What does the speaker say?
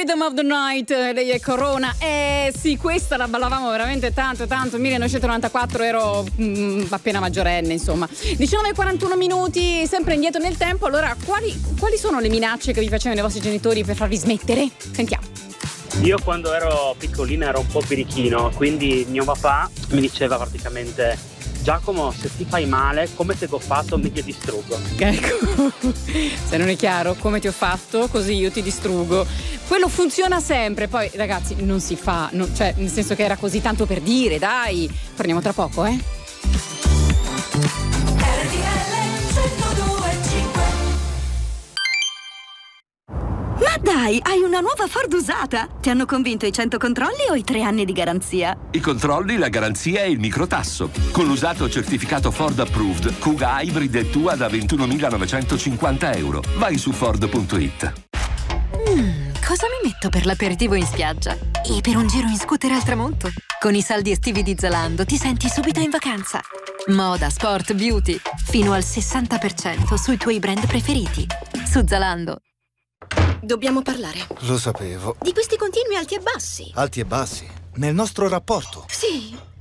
Rhythm of the Night, lei è Corona. Sì, questa la ballavamo veramente tanto. 1994 ero appena maggiorenne, insomma. 19:41 minuti, sempre indietro nel tempo. Allora, quali sono le minacce che vi facevano i vostri genitori per farvi smettere? Sentiamo. Io quando ero piccolina ero un po' birichino, quindi mio papà mi diceva praticamente: Giacomo, se ti fai male, come te che ho fatto, mi ti distruggo. Ecco, se non è chiaro come ti ho fatto, così io ti distruggo. Quello funziona sempre. Poi ragazzi, non si fa, cioè nel senso che era così tanto per dire, dai. Torniamo tra poco, Ma dai, hai una nuova Ford usata! Ti hanno convinto i 100 controlli o i 3 anni di garanzia? I controlli, la garanzia e il microtasso. Con l'usato certificato Ford Approved, Kuga Hybrid è tua da €21.950. Vai su Ford.it. Cosa mi metto per l'aperitivo in spiaggia? E per un giro in scooter al tramonto? Con i saldi estivi di Zalando ti senti subito in vacanza. Moda, sport, beauty. Fino al 60% sui tuoi brand preferiti. Su Zalando. Dobbiamo parlare. Lo sapevo. Di questi continui alti e bassi. Alti e bassi. Nel nostro rapporto. Sì.